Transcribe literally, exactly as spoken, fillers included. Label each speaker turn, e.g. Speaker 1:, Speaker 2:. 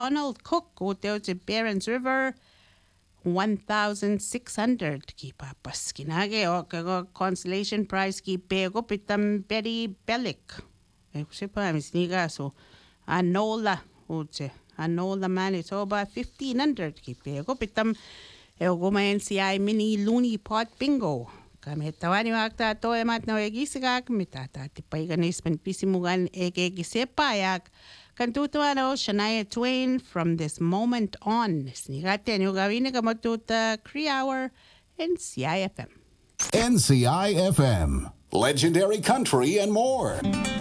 Speaker 1: Donald Cook out there to Barons River, one thousand six hundred. Kipa paskinage o kago consolation prize ki pego pitam Betty Bellick. Eh, sepa misniga so Anola uche. Anola Manitoba, fifteen hundred. Ki pego pitam Eugoma N C I mini loony pot bingo. Kami tawani wakta to emat no egisigak mitata tipaiganis pen pisimugan ege gisepayak. Kantutuano Shania Twain from this moment on. Snigate nyo gawin na kamatuta Cree Hour in C I F M.
Speaker 2: N C I F M. Legendary country and more.